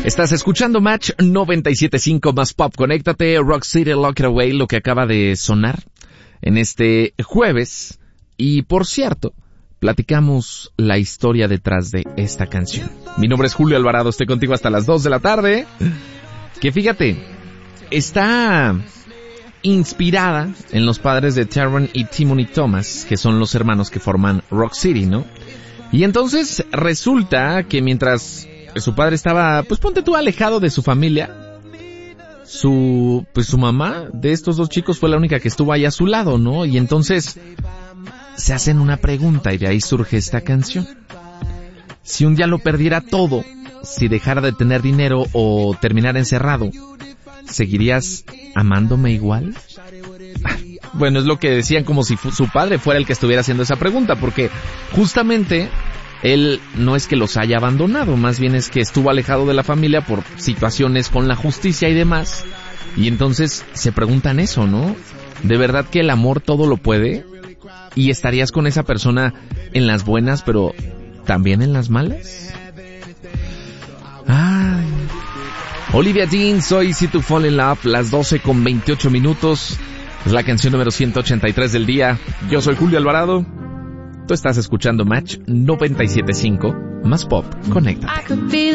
Estás escuchando Match 97.5 más Pop. Conéctate, Rock City Lock It Away, lo que acaba de sonar en este jueves. Y por cierto, platicamos la historia detrás de esta canción. Mi nombre es Julio Alvarado, estoy contigo hasta las 2 de la tarde. Que fíjate, está inspirada en los padres de Taron y Timothy Thomas, que son los hermanos que forman Rock City, ¿no? Y entonces resulta que mientras su padre estaba, pues ponte tú, alejado de su familia, su mamá de estos dos chicos fue la única que estuvo ahí a su lado, ¿no? Y entonces se hacen una pregunta y de ahí surge esta canción. Si un día lo perdiera todo, si dejara de tener dinero o terminara encerrado, ¿seguirías amándome igual? Bueno, es lo que decían, como si su padre fuera el que estuviera haciendo esa pregunta, porque justamente él no es que los haya abandonado, más bien es que estuvo alejado de la familia por situaciones con la justicia y demás. Y entonces se preguntan eso, ¿no? ¿De verdad que el amor todo lo puede? ¿Y estarías con esa persona en las buenas, pero también en las malas? Ay. Olivia Dean, soy Easy to Fall in Love, las 12:28. Es la canción número 183 del día. Yo soy Julio Alvarado. Tú estás escuchando Match 97.5 más Pop. Conéctate.